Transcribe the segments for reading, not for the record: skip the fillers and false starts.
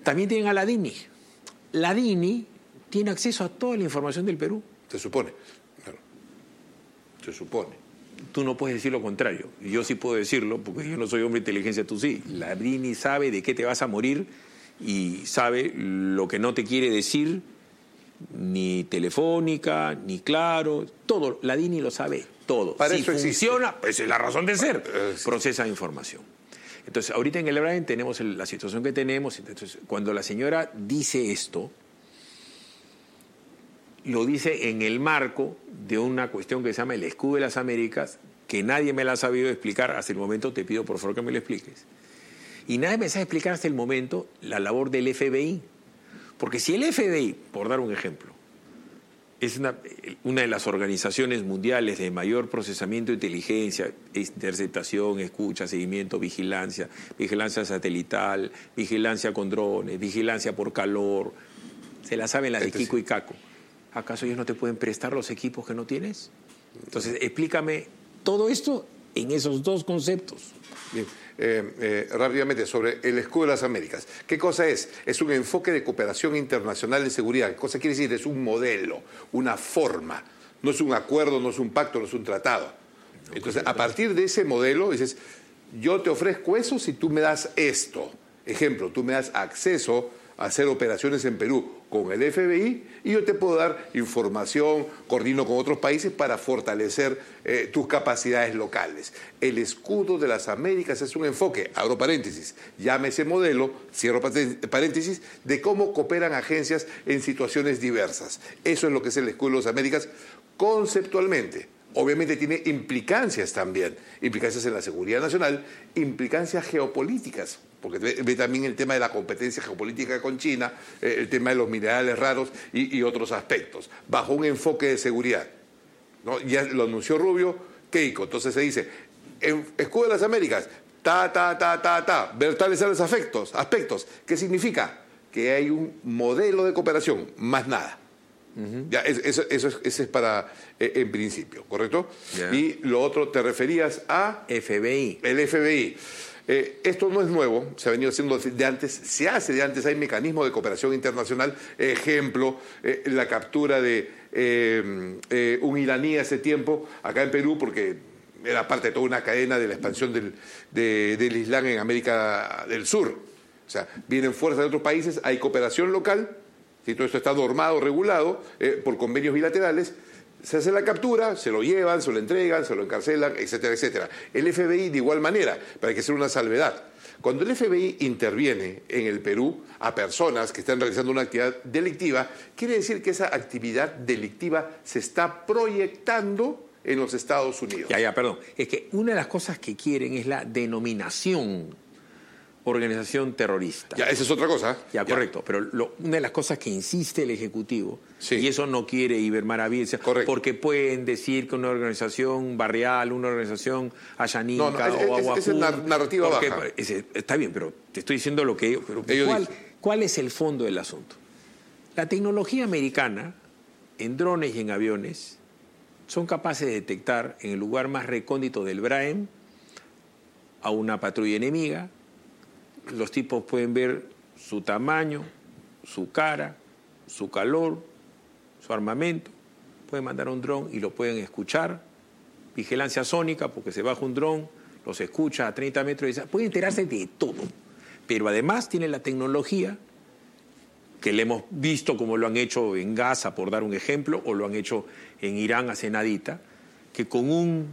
También tienen a la DINI. La DINI tiene acceso a toda la información del Perú. Se supone. Claro. Se supone. Tú no puedes decir lo contrario. Y yo sí puedo decirlo, porque yo no soy hombre de inteligencia, tú sí. La DINI sabe de qué te vas a morir y sabe lo que no te quiere decir, ni Telefónica, ni Claro, todo. La DINI lo sabe todo. Para si eso funciona, pues es la razón de ser. Procesa información. Entonces, ahorita en el Brain tenemos la situación que tenemos. Entonces, cuando la señora dice esto, lo dice en el marco de una cuestión que se llama el escudo de las Américas, que nadie me la ha sabido explicar hasta el momento. Te pido por favor que me lo expliques. Y nadie me sabe explicar hasta el momento la labor del FBI. Porque si el FBI, por dar un ejemplo, es una de las organizaciones mundiales de mayor procesamiento de inteligencia, interceptación, escucha, seguimiento, vigilancia, vigilancia satelital, vigilancia con drones, vigilancia por calor, se la saben las de Kiko y Caco. ¿Acaso ellos no te pueden prestar los equipos que no tienes? Entonces, explícame todo esto en esos dos conceptos. Bien. Rápidamente, sobre el escudo de las Américas. ¿Qué cosa es? Es un enfoque de cooperación internacional en seguridad. ¿Qué cosa quiere decir? Es un modelo, una forma. No es un acuerdo, no es un pacto, no es un tratado. Entonces, a partir de ese modelo, dices, yo te ofrezco eso si tú me das esto. Ejemplo, tú me das acceso a hacer operaciones en Perú con el FBI y yo te puedo dar información, coordino con otros países para fortalecer tus capacidades locales. El escudo de las Américas es un enfoque, abro paréntesis, llame ese modelo, cierro paréntesis, de cómo cooperan agencias en situaciones diversas. Eso es lo que es el escudo de las Américas conceptualmente. Obviamente tiene implicancias también, implicancias en la seguridad nacional, implicancias geopolíticas, porque ve también el tema de la competencia geopolítica con China, el tema de los minerales raros y otros aspectos, bajo un enfoque de seguridad, ¿no? Ya lo anunció Rubio, Keiko, entonces se dice, escudo de las Américas, ver tales aspectos. ¿Qué significa? Que hay un modelo de cooperación, más nada. Ya, eso es para, en principio, ¿correcto? Yeah. Y lo otro, te referías a... FBI. El FBI. Esto no es nuevo, se ha venido haciendo de antes, se hace de antes, hay mecanismos de cooperación internacional, ejemplo, la captura de un iraní hace tiempo, acá en Perú, porque era parte de toda una cadena de la expansión del Islam en América del Sur. O sea, vienen fuerzas de otros países, hay cooperación local. Si todo esto está normado, regulado por convenios bilaterales, se hace la captura, se lo llevan, se lo entregan, se lo encarcelan, etcétera, etcétera. El FBI de igual manera, pero hay que hacer una salvedad. Cuando el FBI interviene en el Perú a personas que están realizando una actividad delictiva, quiere decir que esa actividad delictiva se está proyectando en los Estados Unidos. Perdón. Es que una de las cosas que quieren es la denominación organización terrorista. Ya, esa es otra cosa. Ya, correcto. Pero una de las cosas que insiste el Ejecutivo, sí, y eso no quiere Ibermaravillas, porque pueden decir que una organización barrial, una organización ayanica o aguacú... Esa es narrativa baja. Está bien, pero te estoy diciendo lo que ¿cuál es el fondo del asunto? La tecnología americana, en drones y en aviones, son capaces de detectar en el lugar más recóndito del Braem a una patrulla enemiga. Los tipos pueden ver su tamaño, su cara, su calor, su armamento. Pueden mandar un dron y lo pueden escuchar. Vigilancia sónica, porque se baja un dron, los escucha a 30 metros. Pueden enterarse de todo. Pero además tiene la tecnología que le hemos visto como lo han hecho en Gaza, por dar un ejemplo, o lo han hecho en Irán hace nadita, que con un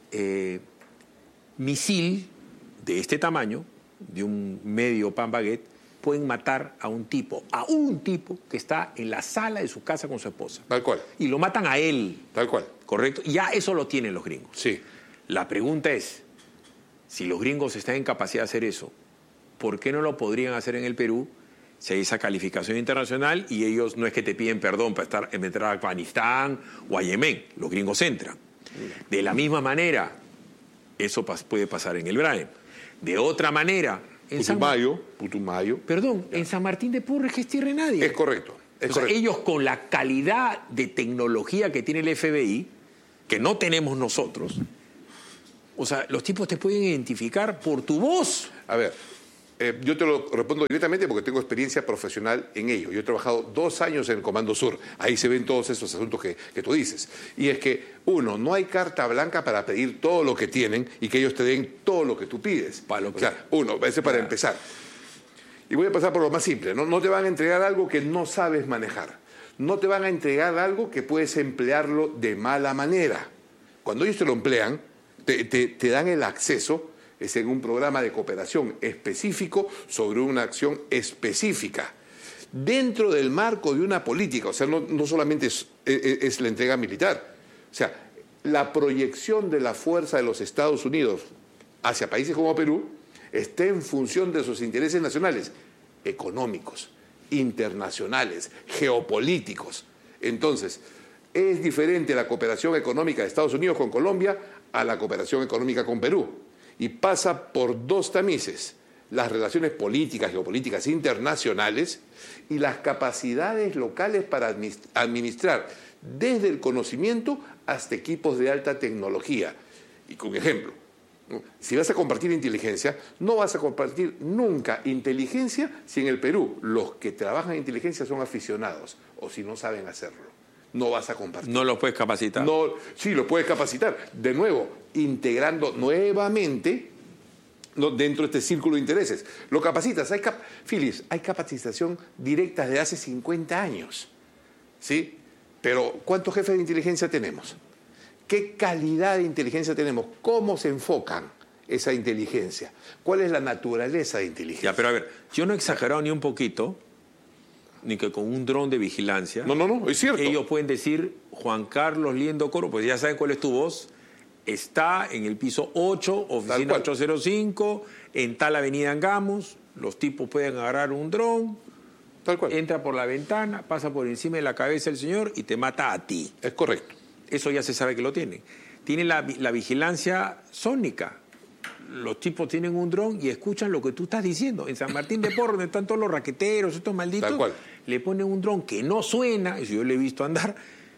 misil de este tamaño, de un medio pan baguette, pueden matar a un tipo que está en la sala de su casa con su esposa. Tal cual. Y lo matan a él. Tal cual. ¿Correcto? Ya eso lo tienen los gringos. Sí. La pregunta es, si los gringos están en capacidad de hacer eso, ¿por qué no lo podrían hacer en el Perú si hay esa calificación internacional y ellos no es que te piden perdón para entrar a Afganistán o a Yemen? Los gringos entran. De la misma manera, eso puede pasar en el Braem. De otra manera, en Putumayo. Perdón, en San Martín de Porres, que es tierra de nadie. Es correcto. Ellos con la calidad de tecnología que tiene el FBI, que no tenemos nosotros, o sea, los tipos te pueden identificar por tu voz. A ver, Yo te lo respondo directamente porque tengo experiencia profesional en ello. Yo he trabajado 2 años en el Comando Sur. Ahí se ven todos esos asuntos que tú dices. Y es que, uno, no hay carta blanca para pedir todo lo que tienen y que ellos te den todo lo que tú pides. O sea, uno, ese para empezar. Y voy a pasar por lo más simple. No te van a entregar algo que no sabes manejar. No te van a entregar algo que puedes emplearlo de mala manera. Cuando ellos te lo emplean, te dan el acceso. Es en un programa de cooperación específico sobre una acción específica, dentro del marco de una política. O sea, no solamente es la entrega militar. O sea, la proyección de la fuerza de los Estados Unidos hacia países como Perú está en función de sus intereses nacionales, económicos, internacionales, geopolíticos. Entonces, es diferente la cooperación económica de Estados Unidos con Colombia a la cooperación económica con Perú. Y pasa por 2 tamices: las relaciones políticas, geopolíticas internacionales y las capacidades locales para administrar desde el conocimiento hasta equipos de alta tecnología. Y con ejemplo, ¿no? Si vas a compartir inteligencia, no vas a compartir nunca inteligencia si en el Perú los que trabajan en inteligencia son aficionados o si no saben hacerlo. No vas a compartir. No los puedes capacitar. No, sí, los puedes capacitar. De nuevo, integrando nuevamente dentro de este círculo de intereses. Lo capacitas. Phyllis, hay capacitación directa desde hace 50 años. ¿Sí? Pero ¿cuántos jefes de inteligencia tenemos? ¿Qué calidad de inteligencia tenemos? ¿Cómo se enfocan esa inteligencia? ¿Cuál es la naturaleza de inteligencia? Ya, pero a ver, yo no he exagerado ni un poquito, ni que con un dron de vigilancia. No, es cierto. Ellos pueden decir, Juan Carlos Liendo Coro, pues ya saben cuál es tu voz, está en el piso 8, oficina 805, en tal avenida Angamos, los tipos pueden agarrar un dron, tal cual, entra por la ventana, pasa por encima de la cabeza del señor y te mata a ti. Es correcto. Eso ya se sabe que lo tienen. Tienen la vigilancia sónica. Los tipos tienen un dron y escuchan lo que tú estás diciendo. En San Martín de Porres, donde están todos los raqueteros, estos malditos, le ponen un dron que no suena, eso yo le he visto andar,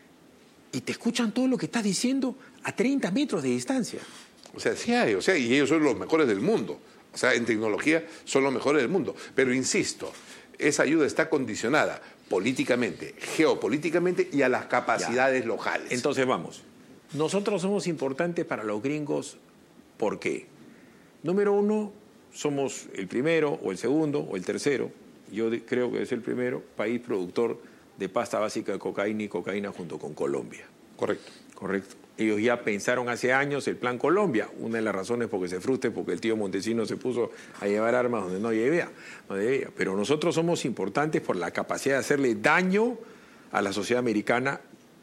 y te escuchan todo lo que estás diciendo a 30 metros de distancia. O sea, sí hay, y ellos son los mejores del mundo. O sea, en tecnología son los mejores del mundo. Pero insisto, esa ayuda está condicionada políticamente, geopolíticamente y a las capacidades locales. Entonces vamos, nosotros somos importantes para los gringos, ¿por qué? Número 1, somos el primero, o el segundo, o el tercero, yo creo que es el primero, país productor de pasta básica de cocaína y cocaína junto con Colombia. Correcto. Correcto. Ellos ya pensaron hace años el Plan Colombia. Una de las razones por que se frustre porque el tío Montesino se puso a llevar armas donde no debía. Pero nosotros somos importantes por la capacidad de hacerle daño a la sociedad americana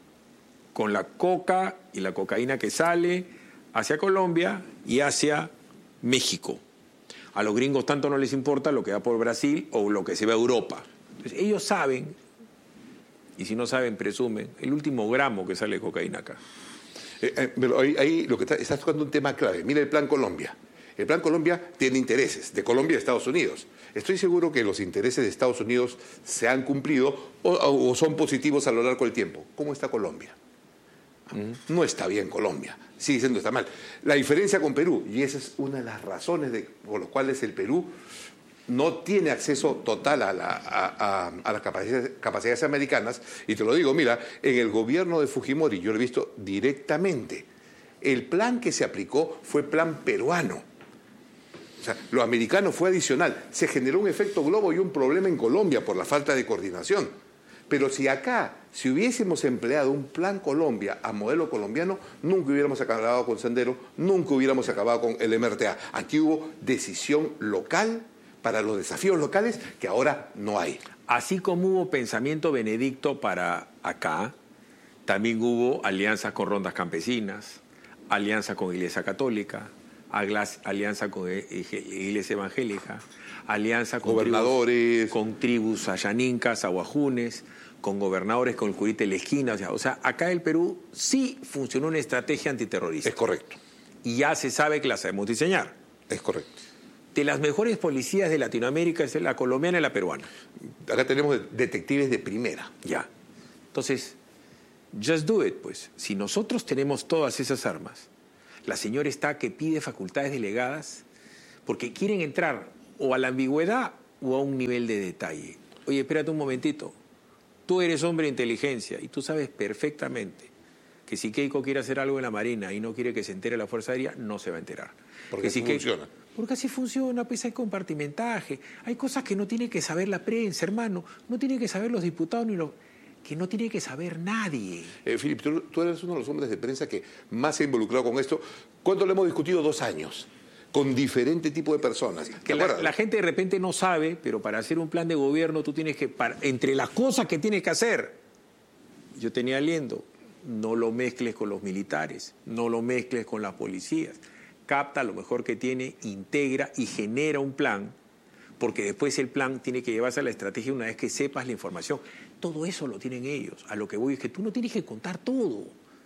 con la coca y la cocaína que sale hacia Colombia y hacia México. A los gringos tanto no les importa lo que va por Brasil o lo que se va a Europa. Entonces, ellos saben, y si no saben, presumen, el último gramo que sale de cocaína acá. Pero ahí lo que estás tocando un tema clave. Mira el Plan Colombia. El Plan Colombia tiene intereses de Colombia y de Estados Unidos. Estoy seguro que los intereses de Estados Unidos se han cumplido o son positivos a lo largo del tiempo. ¿Cómo está Colombia? No está bien Colombia, sigue siendo está mal. La diferencia con Perú, y esa es una de las razones por las cuales el Perú no tiene acceso total a las capacidades americanas, y te lo digo, mira, en el gobierno de Fujimori, yo lo he visto directamente, el plan que se aplicó fue plan peruano. O sea, lo americano fue adicional. Se generó un efecto globo y un problema en Colombia por la falta de coordinación. Pero si hubiésemos empleado un plan Colombia a modelo colombiano, nunca hubiéramos acabado con Sendero, nunca hubiéramos acabado con el MRTA. Aquí hubo decisión local para los desafíos locales que ahora no hay. Así como hubo pensamiento benedicto para acá, también hubo alianzas con rondas campesinas, alianza con Iglesia Católica, alianza con Iglesia Evangélica, alianza con gobernadores, con tribus ayanincas, aguajunes, con gobernadores con el curita en la esquina. O sea, acá en el Perú sí funcionó una estrategia antiterrorista. Es correcto. Y ya se sabe que la sabemos diseñar. Es correcto. De las mejores policías de Latinoamérica es la colombiana y la peruana. Acá tenemos detectives de primera. Ya. Entonces, just do it, pues. Si nosotros tenemos todas esas armas, la señora está que pide facultades delegadas porque quieren entrar o a la ambigüedad o a un nivel de detalle. Oye, espérate un momentito. Tú eres hombre de inteligencia y tú sabes perfectamente que si Keiko quiere hacer algo en la Marina y no quiere que se entere la Fuerza Aérea, no se va a enterar. Porque así funciona. Porque así funciona, pues hay compartimentaje. Hay cosas que no tiene que saber la prensa, hermano. No tienen que saber los diputados ni los... que no tiene que saber nadie. Philip, tú eres uno de los hombres de prensa que más se ha involucrado con esto. ¿Cuánto lo hemos discutido? 2 años. Con diferente tipo de personas. Que la gente de repente no sabe, pero para hacer un plan de gobierno tú tienes que... entre las cosas que tienes que hacer, yo tenía liendo, no lo mezcles con los militares, no lo mezcles con las policías. Capta lo mejor que tiene, integra y genera un plan, porque después el plan tiene que llevarse a la estrategia una vez que sepas la información. Todo eso lo tienen ellos. A lo que voy es que tú no tienes que contar todo.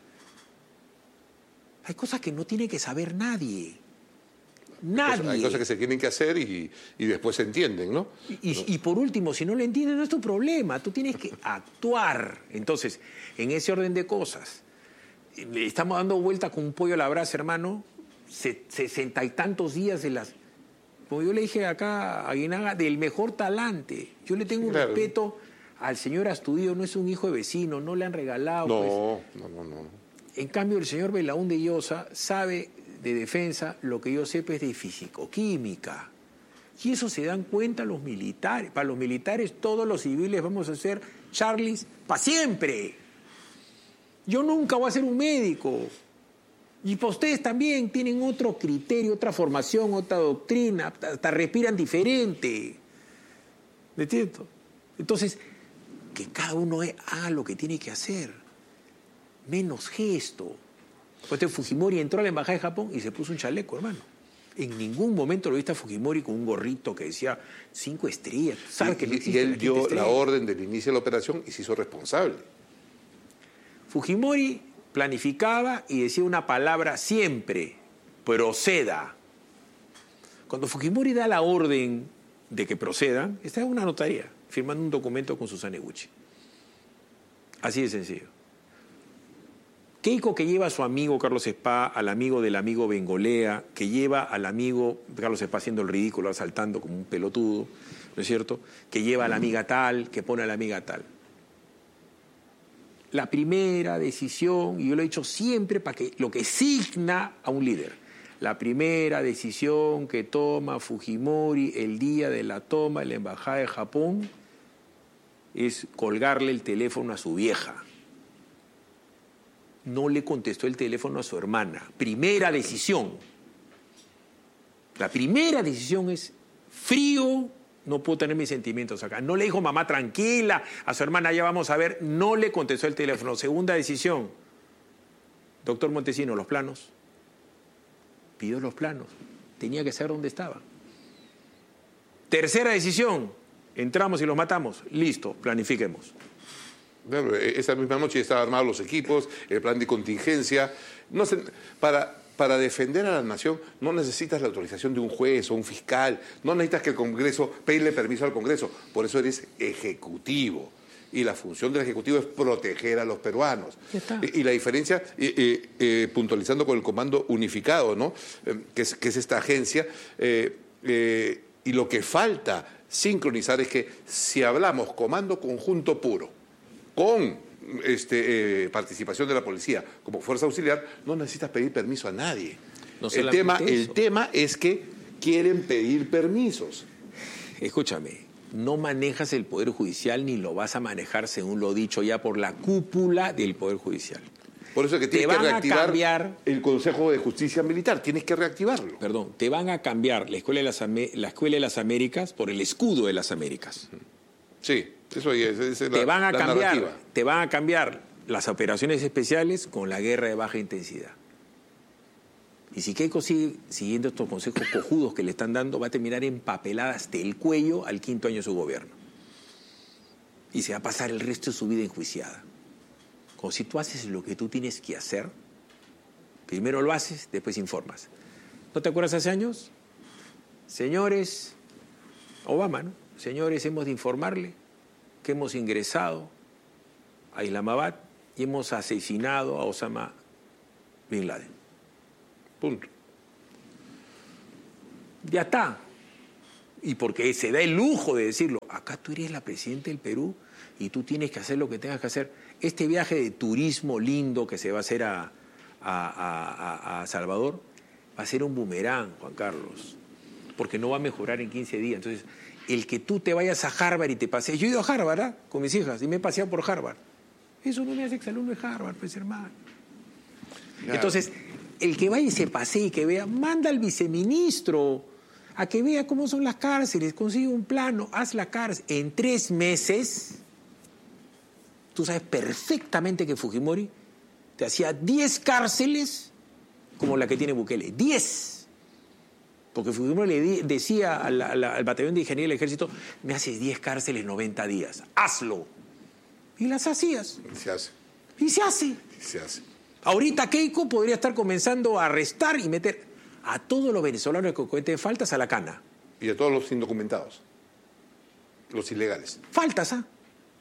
Hay cosas que no tiene que saber nadie. Nadie. Hay cosas que se tienen que hacer y después se entienden, ¿no? Y por último, si no lo entiendes, no es tu problema. Tú tienes que actuar. Entonces, en ese orden de cosas, le estamos dando vuelta con un pollo a la brasa, hermano, 60 y tantos días de las... Como yo le dije acá a Aguinaga, del mejor talante. Yo le tengo un respeto al señor Astudillo, no es un hijo de vecino, no le han regalado. No. En cambio, el señor Belaúnde Llosa sabe de defensa lo que yo sé es de fisicoquímica. Y eso se dan cuenta los militares. Para los militares, todos los civiles vamos a ser Charlies para siempre. Yo nunca voy a ser un médico. Y para ustedes también tienen otro criterio, otra formación, otra doctrina, hasta respiran diferente. ¿Me entiendes? Entonces, que cada uno haga lo que tiene que hacer. Menos gesto. Pues Fujimori entró a la embajada de Japón y se puso un chaleco, hermano. En ningún momento lo viste a Fujimori con un gorrito que decía 5 estrellas. ¿Sabes que no existe y él dio estrella? La orden del inicio de la operación y se hizo responsable. Fujimori planificaba y decía una palabra siempre: proceda. Cuando Fujimori da la orden de que procedan, está en una notaría, firmando un documento con Susana Eguchi. Así de sencillo. Keiko, que lleva a su amigo Carlos Spa, al amigo del amigo Bengolea, que lleva al amigo Carlos Spa haciendo el ridículo, asaltando como un pelotudo, ¿no es cierto? Que lleva a la amiga tal, que pone a la amiga tal. La primera decisión, y yo lo he dicho siempre para que lo que signa a un líder, la primera decisión que toma Fujimori el día de la toma de la embajada de Japón es colgarle el teléfono a su vieja. No le contestó el teléfono a su hermana. Primera decisión. La primera decisión es frío, no puedo tener mis sentimientos acá. No le dijo mamá tranquila, a su hermana ya vamos a ver, no le contestó el teléfono. Segunda decisión, doctor Montesino, los planos. Pidió los planos, tenía que saber dónde estaba. Tercera decisión, entramos y los matamos, listo, planifiquemos. Esa misma noche estaban armados los equipos, el plan de contingencia. No sé, para defender a la nación no necesitas la autorización de un juez o un fiscal, no necesitas que el Congreso, pedirle permiso al Congreso, por eso eres ejecutivo. Y la función del Ejecutivo es proteger a los peruanos. Y la diferencia, puntualizando con el Comando Unificado, ¿no? que es esta agencia, y lo que falta sincronizar es que si hablamos Comando Conjunto Puro, con participación de la policía como fuerza auxiliar, no necesitas pedir permiso a nadie. No el tema es que quieren pedir permisos. Escúchame, no manejas el Poder Judicial ni lo vas a manejar según lo dicho ya por la cúpula del Poder Judicial. Por eso es que tienes que reactivar el Consejo de Justicia Militar, tienes que reactivarlo. Perdón, te van a cambiar la Escuela de las Américas por el Escudo de las Américas. Sí. Eso es te van a cambiar las operaciones especiales con la guerra de baja intensidad. Y si Keiko sigue siguiendo estos consejos cojudos que le están dando, va a terminar empapelada hasta el cuello al 5º año de su gobierno. Y se va a pasar el resto de su vida enjuiciada. Como si tú haces lo que tú tienes que hacer, primero lo haces, después informas. ¿No te acuerdas hace años? Señores, Obama, ¿no? Señores, hemos de informarle que hemos ingresado a Islamabad y hemos asesinado a Osama Bin Laden. Punto. Ya está. y porque se da el lujo de decirlo, acá tú eres la presidenta del Perú y tú tienes que hacer lo que tengas que hacer. Este viaje de turismo lindo que se va a hacer a Salvador va a ser un boomerang, Juan Carlos, porque no va a mejorar en 15 días. Entonces, el que tú te vayas a Harvard y te pasees, yo he ido a Harvard, ¿eh?, con mis hijas y me he paseado por Harvard. Eso no me hace exalumno de Harvard, pues, hermano. Claro. Entonces, el que vaya y se pasee y que vea, manda al viceministro a que vea cómo son las cárceles, consigue un plano, haz la cárcel. En 3 meses, tú sabes perfectamente que Fujimori te hacía 10 cárceles como la que tiene Bukele. 10. Porque Fujimori le decía al batallón de ingeniería del ejército, me haces 10 cárceles 90 días, hazlo. Y las hacías. Y se hace. Y se hace. Y se hace. Ahorita Keiko podría estar comenzando a arrestar y meter a todos los venezolanos que cometen faltas a la cana. Y a todos los indocumentados, los ilegales. Faltas, ¿ah?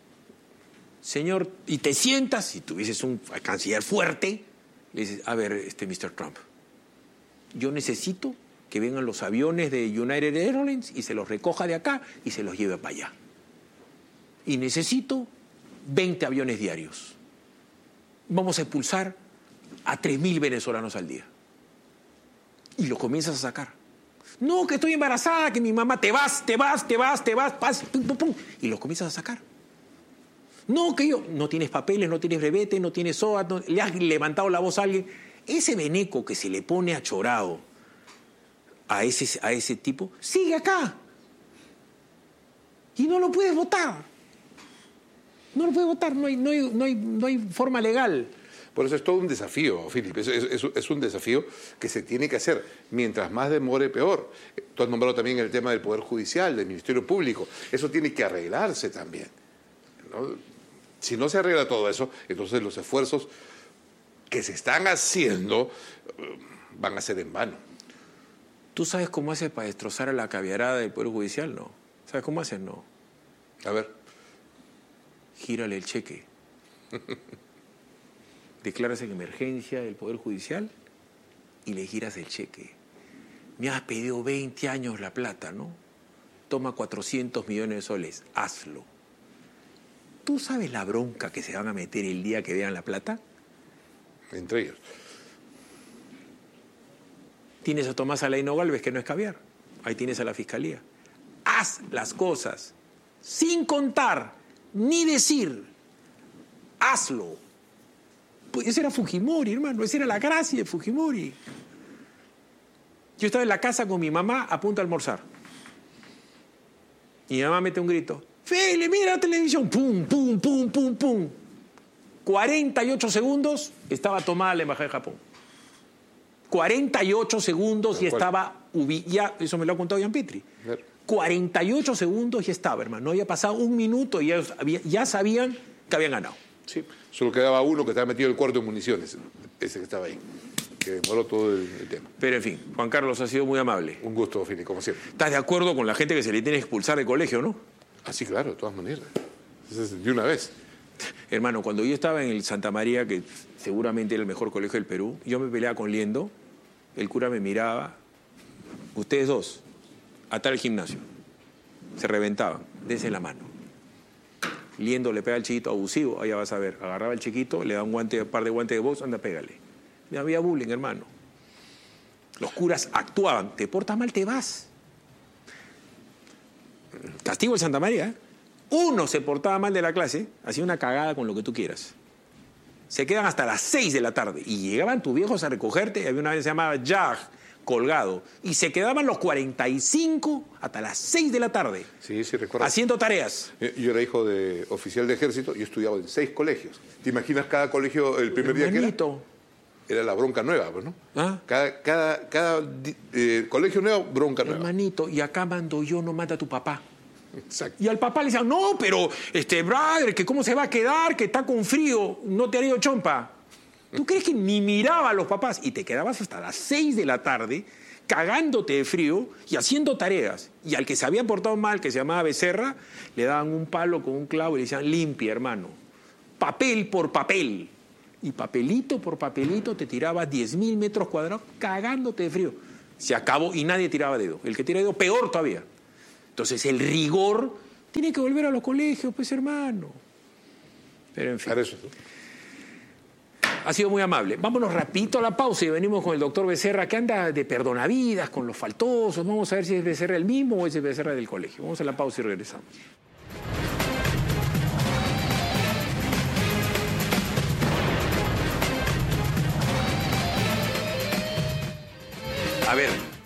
Señor, y te sientas, si tuvieses un canciller fuerte, le dices, a ver, Mr. Trump, yo necesito que vengan los aviones de United Airlines y se los recoja de acá y se los lleve para allá. Y necesito 20 aviones diarios. Vamos a expulsar a 3.000 venezolanos al día. Y los comienzas a sacar. No, que estoy embarazada, que mi mamá, te vas, pum, pum, pum. Y los comienzas a sacar. No, que yo, no tienes papeles, no tienes brevete, no tienes SOAT, no, le has levantado la voz a alguien. Ese veneco que se le pone achorado a ese tipo, sigue acá. Y no lo puedes votar. No lo puedes votar, no hay forma legal. Por eso es todo un desafío, Philip. Es un desafío que se tiene que hacer. Mientras más demore, peor. Tú has nombrado también el tema del Poder Judicial, del Ministerio Público. Eso tiene que arreglarse también, ¿no? Si no se arregla todo eso, entonces los esfuerzos que se están haciendo van a ser en vano. ¿Tú sabes cómo haces para destrozar a la caviarada del Poder Judicial? No. ¿Sabes cómo haces? No. A ver. Gírale el cheque. Declaras en emergencia del Poder Judicial y le giras el cheque. Me has pedido 20 años la plata, ¿no? Toma 400 millones de soles, hazlo. ¿Tú sabes la bronca que se van a meter el día que vean la plata? Entre ellos. Tienes a Tomás Alaino Gálvez, que no es caviar. Ahí tienes a la Fiscalía. Haz las cosas sin contar ni decir. Hazlo. Pues ese era Fujimori, hermano. Esa era la gracia de Fujimori. Yo estaba en la casa con mi mamá a punto de almorzar. Y mi mamá mete un grito. Feli, mira la televisión. Pum, pum, pum, pum, pum. 48 segundos estaba tomada la embajada de Japón. 48 segundos y estaba... Ya, eso me lo ha contado Ian Petri. 48 segundos y estaba, hermano. No había pasado un minuto y ya sabían que habían ganado. Sí, solo quedaba uno que estaba metido en el cuarto de municiones, ese que estaba ahí, que demoró todo el tema. Pero en fin, Juan Carlos ha sido muy amable. Un gusto, Fili, como siempre. ¿Estás de acuerdo con la gente que se le tiene que expulsar del colegio, no? Ah, sí, claro, de todas maneras. De una vez. Hermano, cuando yo estaba en el Santa María, que seguramente era el mejor colegio del Perú, yo me peleaba con Liendo, el cura me miraba, ustedes dos, atar el gimnasio, se reventaban, dense la mano. Liendo le pega al chiquito abusivo, allá vas a ver, agarraba al chiquito, le da un par de guantes de box, anda, pégale. No había bullying, hermano. Los curas actuaban, te portas mal, te vas. Castigo el Santa María, ¿eh? Uno se portaba mal de la clase, hacía una cagada con lo que tú quieras. Se quedan hasta las 6 de la tarde y llegaban tus viejos a recogerte, había una vez que se llamaba Jag, colgado, y se quedaban los 45 hasta las 6 de la tarde. Sí, sí, recuerdo. Haciendo tareas. Yo era hijo de oficial de ejército y estudiaba en 6 colegios. ¿Te imaginas cada colegio el primer día que era? Era la bronca nueva, pues, ¿no? ¿Ah? Cada colegio nuevo, bronca nueva. Hermanito, y acá mando yo, no manda a tu papá. Exacto. Y al papá le decían, no, pero, brother, que cómo se va a quedar, que está con frío, no te haría chompa. ¿Tú crees que ni miraba a los papás? Y te quedabas hasta las 6 de la tarde cagándote de frío y haciendo tareas. Y al que se había portado mal, que se llamaba Becerra, le daban un palo con un clavo y le decían, limpia, hermano. Papel por papel. Y papelito por papelito te tiraba 10.000 metros cuadrados cagándote de frío. Se acabó y nadie tiraba dedo. El que tira dedo, peor todavía. Entonces el rigor tiene que volver a los colegios, pues hermano. Pero en fin. Para eso. Ha sido muy amable. Vámonos rapidito a la pausa y venimos con el doctor Becerra, que anda de perdonavidas con los faltosos. Vamos a ver si es Becerra el mismo o es el Becerra del colegio. Vamos a la pausa y regresamos. A ver,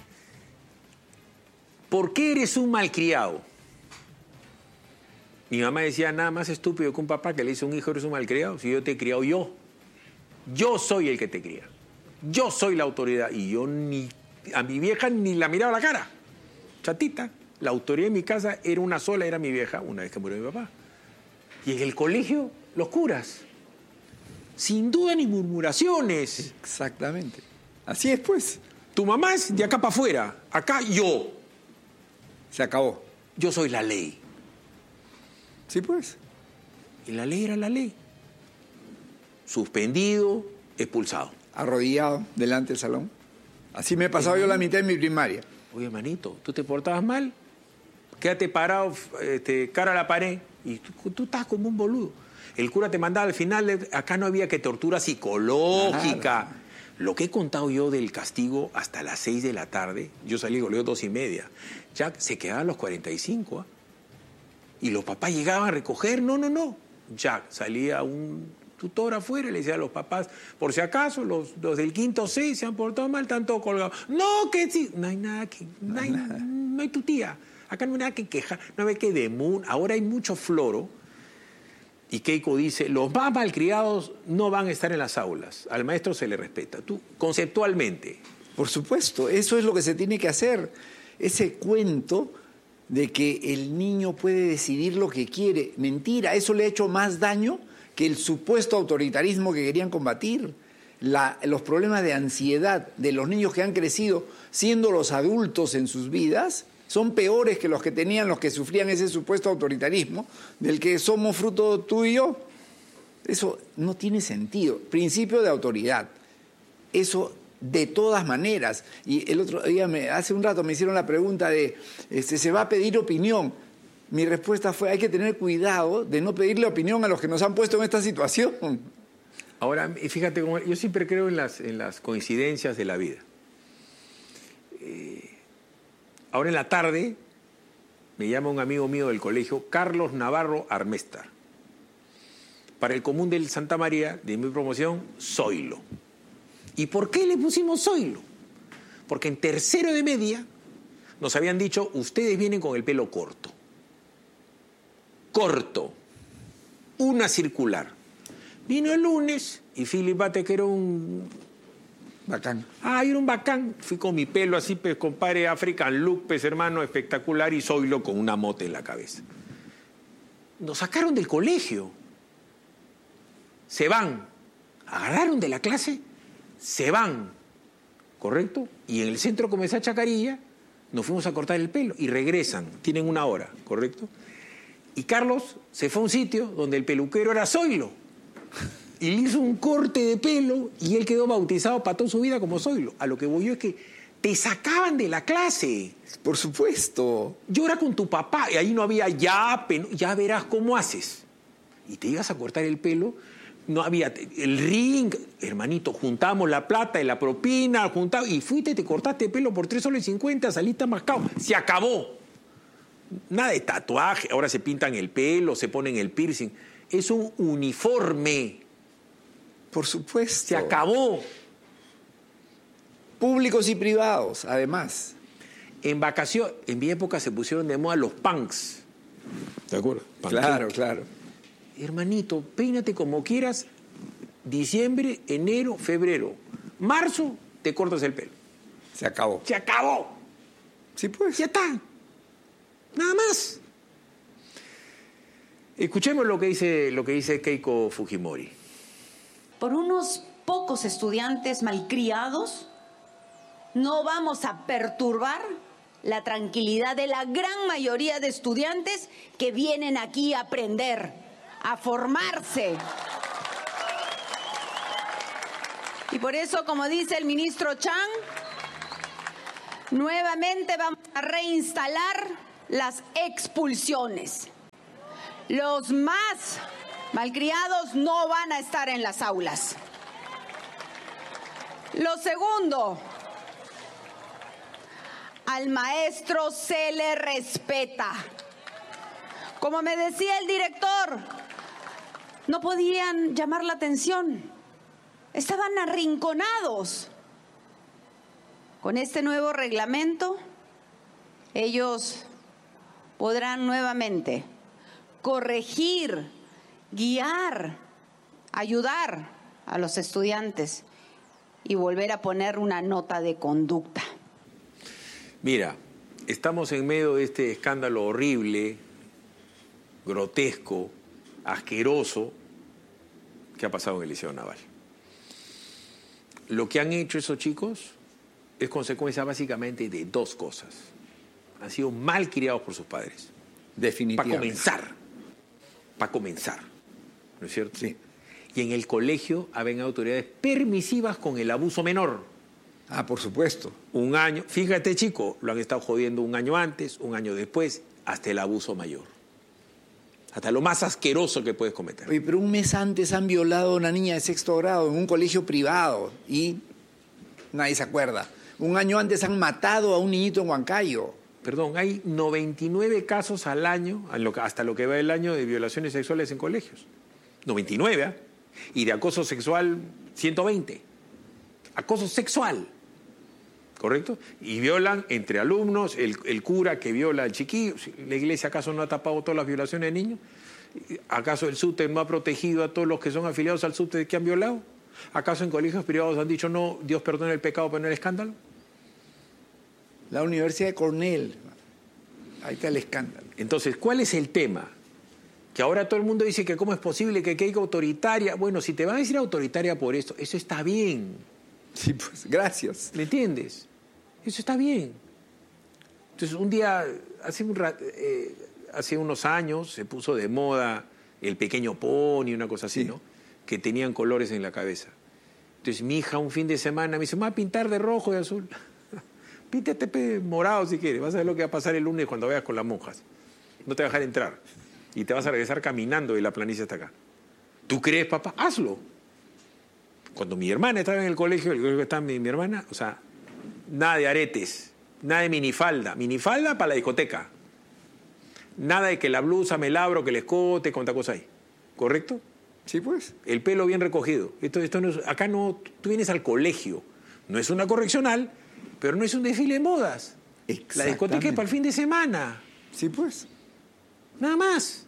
¿por qué eres un malcriado? Mi mamá decía, nada más estúpido que un papá que le dice a un hijo, eres un malcriado, si yo te he criado yo. Yo soy el que te cría. Yo soy la autoridad. Y yo ni a mi vieja ni la miraba a la cara. Chatita. La autoridad en mi casa era una sola, era mi vieja, una vez que murió mi papá. Y en el colegio, los curas. Sin duda ni murmuraciones. Exactamente. Así es, pues. Tu mamá es de acá para afuera. Acá yo. Se acabó. Yo soy la ley. Sí, pues. Y la ley era la ley. Suspendido, expulsado. Arrodillado delante del salón. Así me he pasado yo la mitad de mi primaria. Oye, hermanito, ¿tú te portabas mal? Quédate parado, cara a la pared. Y tú estás como un boludo. El cura te mandaba al final, acá no había que tortura psicológica. Claro. Lo que he contado yo del castigo hasta las 6 de la tarde, yo salí con 2:30. Ya se quedaban los 45, ¿ah? Y los papás llegaban a recoger, no. Ya salía un tutor afuera y le decía a los papás, por si acaso, los del quinto C se han portado mal, están todos colgados. No, que sí, no hay nada que, no hay tu tía. Acá no hay nada que quejar, no hay que ahora hay mucho floro. Y Keiko dice, los más malcriados no van a estar en las aulas, al maestro se le respeta. Tú, conceptualmente. Por supuesto, eso es lo que se tiene que hacer. Ese cuento de que el niño puede decidir lo que quiere. Mentira, eso le ha hecho más daño que el supuesto autoritarismo que querían combatir. Los problemas de ansiedad de los niños que han crecido siendo los adultos en sus vidas son peores que los que tenían los que sufrían ese supuesto autoritarismo del que somos fruto tú y yo. Eso no tiene sentido. Principio de autoridad. Eso de todas maneras. Y el otro día, hace un rato me hicieron la pregunta de, ¿se va a pedir opinión? Mi respuesta fue, hay que tener cuidado de no pedirle opinión a los que nos han puesto en esta situación. Ahora, fíjate, yo siempre creo en las coincidencias de la vida. Ahora en la tarde me llama un amigo mío del colegio, Carlos Navarro Armestar. Para el común del Santa María, de mi promoción, Zoilo. ¿Y por qué le pusimos Zoilo? Porque en tercero de media nos habían dicho, ustedes vienen con el pelo corto. Corto. Una circular. Vino el lunes y Philip Bate, que era un... Bacán. Era un bacán. Fui con mi pelo así, pues, compadre, African look, pues, hermano, espectacular, y Zoilo con una mota en la cabeza. Nos sacaron del colegio. Se van. Agarraron de la clase, se van. ¿Correcto? Y en el centro comercial Chacarilla nos fuimos a cortar el pelo y regresan. Tienen 1 hora, ¿correcto? Y Carlos se fue a un sitio donde el peluquero era Zoilo. Y le hizo un corte de pelo y él quedó bautizado para toda su vida como Zoilo. A lo que voy yo es que te sacaban de la clase. Por supuesto. Llora con tu papá. Y ahí no había ya verás cómo haces. Y te ibas a cortar el pelo. No había el ring. Hermanito, juntamos la plata y la propina. Y fuiste, te cortaste el pelo por 3,50 soles, saliste mascado. Se acabó. Nada de tatuaje. Ahora se pintan el pelo, se ponen el piercing. Es un uniforme. Por supuesto. Se acabó. Públicos y privados, además. En vacaciones, en mi época se pusieron de moda los punks. ¿De acuerdo? Claro, claro. Hermanito, peínate como quieras. Diciembre, enero, febrero. Marzo, te cortas el pelo. Se acabó. Se acabó. Sí, pues. Ya está. Nada más. Escuchemos lo que dice Keiko Fujimori. Por unos pocos estudiantes malcriados, no vamos a perturbar la tranquilidad de la gran mayoría de estudiantes que vienen aquí a aprender, a formarse. Y por eso, como dice el ministro Chang, nuevamente vamos a reinstalar las expulsiones. Los más malcriados no van a estar en las aulas. Lo segundo, al maestro se le respeta. Como me decía el director, no podían llamar la atención. Estaban arrinconados. Con este nuevo reglamento, ellos podrán nuevamente corregir, guiar, ayudar a los estudiantes y volver a poner una nota de conducta. Mira, estamos en medio de este escándalo horrible, grotesco, asqueroso que ha pasado en el Liceo Naval. Lo que han hecho esos chicos es consecuencia básicamente de dos cosas. Han sido mal criados por sus padres. Definitivamente. Para comenzar, ¿no es cierto? Sí. Y en el colegio habían autoridades permisivas con el abuso menor. Ah, por supuesto. Un año, fíjate chico, lo han estado jodiendo un año antes, un año después, hasta el abuso mayor. Hasta lo más asqueroso que puedes cometer. Oye, pero un mes antes han violado a una niña de 6º grado en un colegio privado y nadie se acuerda. Un año antes han matado a un niñito en Huancayo. Perdón, hay 99 casos al año, hasta lo que va el año, de violaciones sexuales en colegios. 99, ¿eh? Y de acoso sexual, 120. Acoso sexual, ¿correcto? Y violan entre alumnos, el cura que viola al chiquillo. ¿La iglesia acaso no ha tapado todas las violaciones de niños? ¿Acaso el SUTE no ha protegido a todos los que son afiliados al SUTE que han violado? ¿Acaso en colegios privados han dicho no, Dios perdona el pecado pero no el escándalo? La Universidad de Cornell, ahí está el escándalo. Entonces, ¿cuál es el tema? Que ahora todo el mundo dice que cómo es posible que caiga autoritaria. Bueno, si te van a decir autoritaria por esto, eso está bien. Sí, pues, gracias. ¿Me entiendes? Eso está bien. Entonces, un día, hace unos años, se puso de moda el pequeño pony, una cosa así, Sí. ¿no? Que tenían colores en la cabeza. Entonces, mi hija un fin de semana me dice, me va a pintar de rojo y azul. Píntate morado si quieres. Vas a ver lo que va a pasar el lunes cuando vayas con las monjas. No te va a dejar entrar. Y te vas a regresar caminando de la planicie hasta acá. ¿Tú crees, papá? Hazlo. Cuando mi hermana estaba en el colegio que estaba mi hermana, o sea, nada de aretes, nada de minifalda. Minifalda para la discoteca. Nada de que la blusa me labro, que el escote, cuánta cosa hay. ¿Correcto? Sí, pues. El pelo bien recogido. Esto no es, acá no, tú vienes al colegio. No es una correccional, pero no es un desfile de modas. La discoteca es para el fin de semana. Sí, pues. Nada más.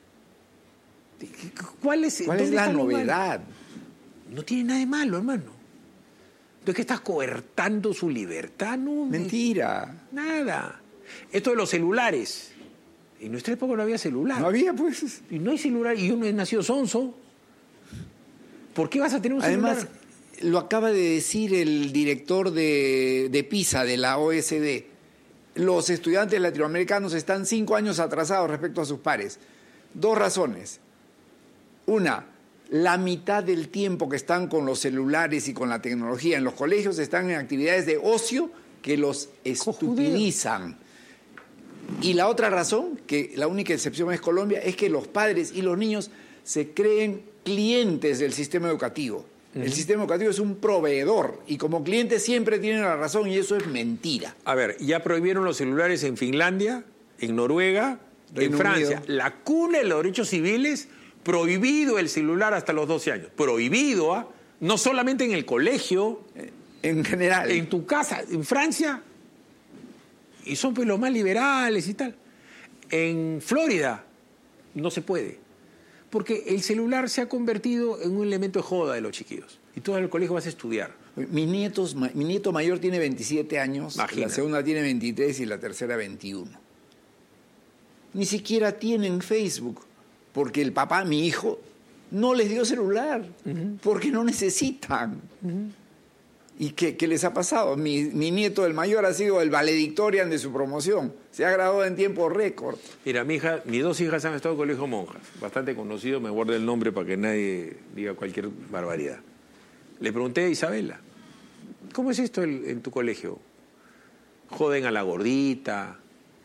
¿Cuál es la novedad? No tiene nada de malo, hermano. Entonces, ¿qué estás coartando su libertad? No, mentira. Nada. Esto de los celulares. En nuestra época no había celular. No había, pues. Y no hay celular. Y uno es nacido sonso. ¿Por qué vas a tener un celular? Además, lo acaba de decir el director de PISA, de la OSD. Los estudiantes latinoamericanos están 5 años atrasados respecto a sus pares. 2 razones. Una, la mitad del tiempo que están con los celulares y con la tecnología en los colegios están en actividades de ocio que los estupidizan. Y la otra razón, que la única excepción es Colombia, es que los padres y los niños se creen clientes del sistema educativo. El sistema educativo es un proveedor y como clientes siempre tienen la razón y eso es mentira. A ver, ya prohibieron los celulares en Finlandia, en Noruega, en Francia. La cuna de los derechos civiles, prohibido el celular hasta los 12 años. Prohibido, ¿ah? No solamente en el colegio. En general. En tu casa, en Francia. Y son pues los más liberales y tal. En Florida no se puede. Porque el celular se ha convertido en un elemento de joda de los chiquillos. Y tú en el colegio vas a estudiar. Mi nieto mayor tiene 27 años, Imagina. La segunda tiene 23 y la tercera 21. Ni siquiera tienen Facebook, porque el papá, mi hijo, no les dio celular, porque no necesitan. ¿Y qué les ha pasado? Mi nieto, el mayor, ha sido el valedictorian de su promoción. Se ha graduado en tiempo récord. Mira, mis 2 hijas han estado en colegio monjas. Bastante conocido, me guardo el nombre para que nadie diga cualquier barbaridad. Le pregunté a Isabela, ¿cómo es esto en tu colegio? ¿Joden a la gordita?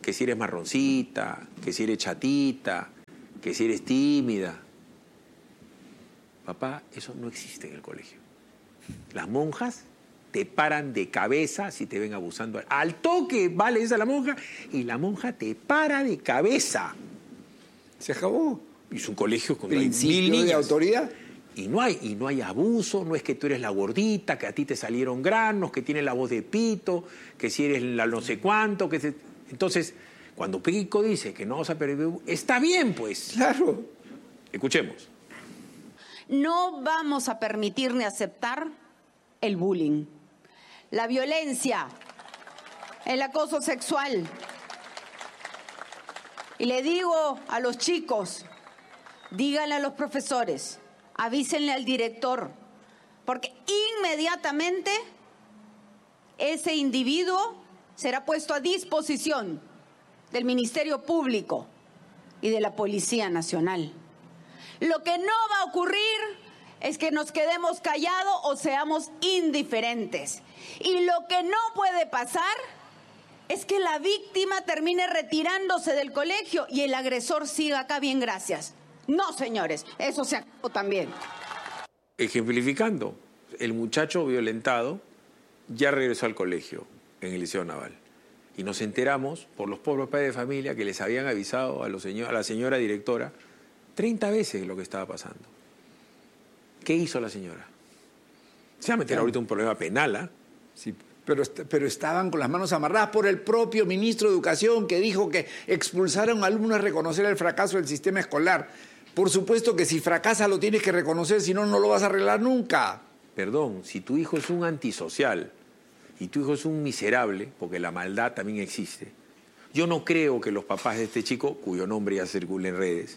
que si eres marroncita, que si eres chatita, que si eres tímida. Papá, eso no existe en el colegio. Las monjas te paran de cabeza si te ven abusando. Al toque, vale, esa la monja, y la monja te para de cabeza. Se acabó. Es un colegio con principio de autoridad. Y no hay abuso, no es que tú eres la gordita, que a ti te salieron granos, que tienes la voz de pito, que si eres la no sé cuánto, Entonces, cuando Pico dice que no vamos a perder, está bien, pues. Claro. Escuchemos. No vamos a permitir ni aceptar el bullying, la violencia, el acoso sexual. Y le digo a los chicos, díganle a los profesores, avísenle al director, porque inmediatamente ese individuo será puesto a disposición del Ministerio Público y de la Policía Nacional. Lo que no va a ocurrir es que nos quedemos callados o seamos indiferentes. Y lo que no puede pasar es que la víctima termine retirándose del colegio y el agresor siga acá, bien, gracias. No, señores, eso se acabó también. Ejemplificando, el muchacho violentado ya regresó al colegio en el Liceo Naval. Y nos enteramos por los pobres padres de familia que les habían avisado a la señora directora 30 veces lo que estaba pasando. ¿Qué hizo la señora? Se va a meter ahorita un problema penal, ¿ah? Sí, pero estaban con las manos amarradas por el propio ministro de Educación, que dijo que expulsar a un alumno es reconocer el fracaso del sistema escolar. Por supuesto que si fracasa lo tienes que reconocer, si no, no lo vas a arreglar nunca. Perdón, si tu hijo es un antisocial y tu hijo es un miserable, porque la maldad también existe, yo no creo que los papás de este chico, cuyo nombre ya circula en redes,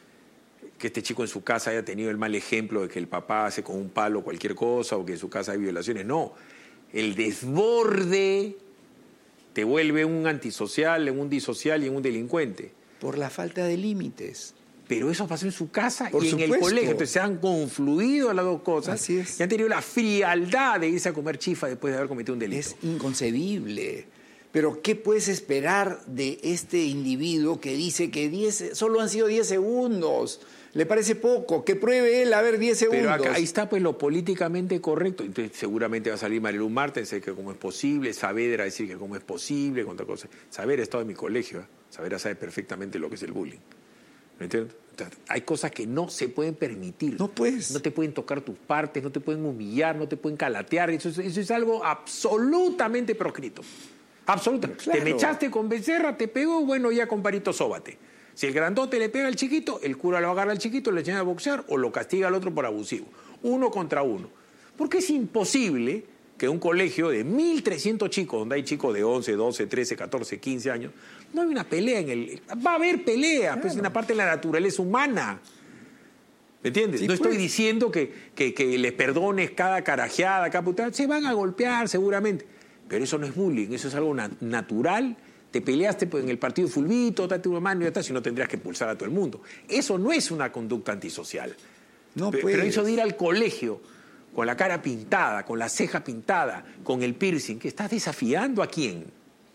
que este chico en su casa haya tenido el mal ejemplo de que el papá hace con un palo cualquier cosa o que en su casa hay violaciones. No, el desborde te vuelve un antisocial, en un disocial y en un delincuente. Por la falta de límites. Pero eso pasó en su casa Por y supuesto. en el colegio. Entonces se han confluido las dos cosas. Así es. Y han tenido la frialdad de irse a comer chifa después de haber cometido un delito. Es inconcebible. Pero ¿qué puedes esperar de este individuo que dice que solo han sido 10 segundos? ¿Le parece poco? Que pruebe él a ver 10 segundos. Pero acá, ahí está pues lo políticamente correcto. Entonces seguramente va a salir Marilu Martens, que cómo es posible, Saavedra a decir que cómo es posible, contra cosas. Saavedra ha estado en mi colegio, ¿eh? Saavedra sabe perfectamente lo que es el bullying. ¿Me entiendes? Hay cosas que no se pueden permitir. No puedes. No te pueden tocar tus partes, no te pueden humillar, no te pueden calatear. Eso es algo absolutamente proscrito. Absolutamente. Claro. Te me echaste con Becerra, te pegó, bueno, ya comparito, sóbate. Si el grandote le pega al chiquito, el cura lo agarra al chiquito, le enseña a boxear o lo castiga al otro por abusivo. 1 contra 1. Porque es imposible que un colegio de 1.300 chicos, donde hay chicos de 11, 12, 13, 14, 15 años, no hay una pelea en el... Va a haber pelea, claro. Pues es una parte de la naturaleza humana. ¿Me entiendes? Sí, no estoy diciendo que les perdones cada carajeada, cada putada. Se van a golpear seguramente. Pero eso no es bullying, eso es algo natural. Te peleaste en el partido de fulbito, date una mano y ya está, si no tendrías que pulsar a todo el mundo. Eso no es una conducta antisocial. No pero eso de ir al colegio con la cara pintada, con la ceja pintada, con el piercing, que estás desafiando a quién.